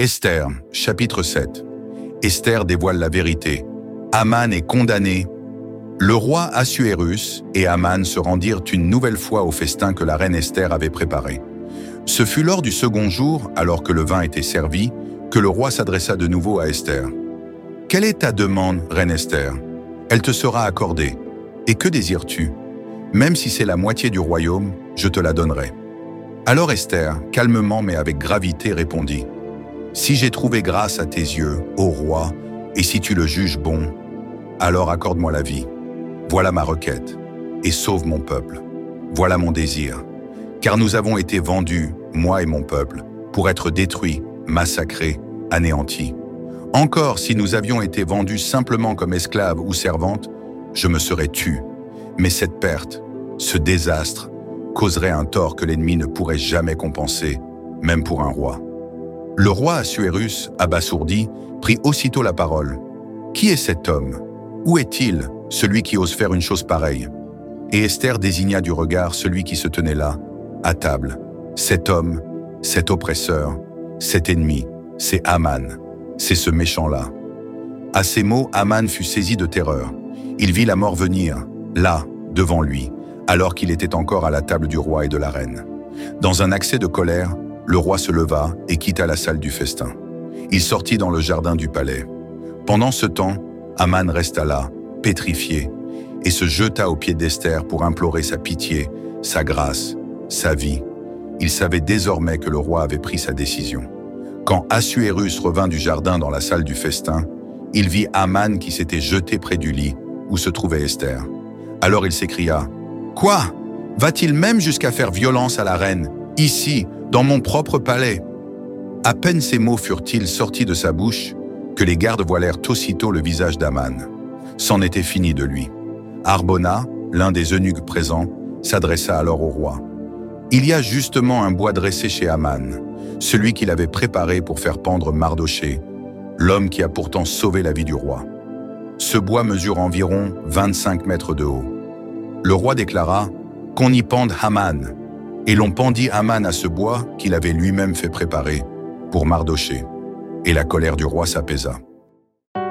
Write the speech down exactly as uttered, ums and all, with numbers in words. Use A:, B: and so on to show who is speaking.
A: Esther, chapitre sept. Esther dévoile la vérité. Aman est condamné. Le roi Assuérus et Aman se rendirent une nouvelle fois au festin que la reine Esther avait préparé. Ce fut lors du second jour, alors que le vin était servi, que le roi s'adressa de nouveau à Esther. « Quelle est ta demande, reine Esther ? Elle te sera accordée. Et que désires-tu ? Même si c'est la moitié du royaume, je te la donnerai. » Alors Esther, calmement mais avec gravité, répondit « Si j'ai trouvé grâce à tes yeux, ô roi, et si tu le juges bon, alors accorde-moi la vie. Voilà ma requête, et sauve mon peuple. Voilà mon désir. Car nous avons été vendus, moi et mon peuple, pour être détruits, massacrés, anéantis. Encore, si nous avions été vendus simplement comme esclaves ou servantes, je me serais tue. Mais cette perte, ce désastre, causerait un tort que l'ennemi ne pourrait jamais compenser, même pour un roi. » Le roi Assuérus, abasourdi, prit aussitôt la parole. « Qui est cet homme ? Où est-il, celui qui ose faire une chose pareille ?» Et Esther désigna du regard celui qui se tenait là, à table. Cet homme, cet oppresseur, cet ennemi, c'est Aman, c'est ce méchant-là. À ces mots, Aman fut saisi de terreur. Il vit la mort venir, là, devant lui, alors qu'il était encore à la table du roi et de la reine. Dans un accès de colère, le roi se leva et quitta la salle du festin. Il sortit dans le jardin du palais. Pendant ce temps, Aman resta là, pétrifié, et se jeta aux pieds d'Esther pour implorer sa pitié, sa grâce, sa vie. Il savait désormais que le roi avait pris sa décision. Quand Assuérus revint du jardin dans la salle du festin, il vit Aman qui s'était jeté près du lit où se trouvait Esther. Alors il s'écria « Quoi ? Va-t-il même jusqu'à faire violence à la reine, ici, dans mon propre palais ?» À peine ces mots furent-ils sortis de sa bouche que les gardes voilèrent aussitôt le visage d'Aman. C'en était fini de lui. Harbona, l'un des eunuques présents, s'adressa alors au roi. « Il y a justement un bois dressé chez Aman, celui qu'il avait préparé pour faire pendre Mardochée, l'homme qui a pourtant sauvé la vie du roi. Ce bois mesure environ vingt-cinq mètres de haut. » Le roi déclara « Qu'on y pende Haman », et l'on pendit Haman à ce bois qu'il avait lui-même fait préparer pour Mardochée. Et la colère du roi s'apaisa.